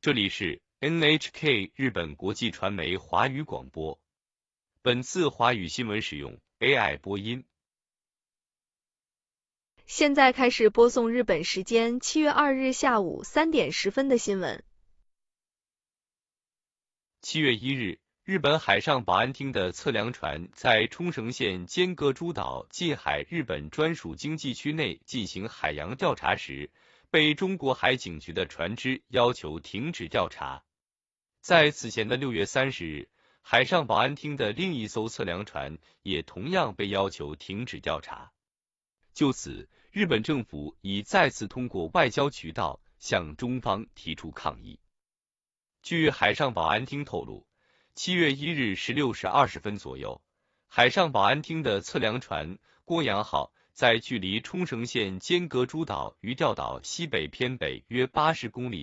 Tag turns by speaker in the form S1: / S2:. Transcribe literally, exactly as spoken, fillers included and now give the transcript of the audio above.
S1: 这里是 N H K 日本国际传媒华语广播。本次华语新闻使用 A I 播音。
S2: 现在开始播送日本时间七月二日下午三点十分的新闻。
S1: 七月一日，日本海上保安厅的测量船在冲绳县尖阁诸岛近海日本专属经济区内进行海洋调查时，被中国海警局的船只要求停止调查。在此前的六月三十日，海上保安厅的另一艘测量船也同样被要求停止调查。就此，日本政府已再次通过外交渠道向中方提出抗议。据海上保安厅透露，七月一日十六时二十分左右，海上保安厅的测量船郭阳号在距离冲绳县尖阁诸岛鱼钓岛西北偏北约八十公里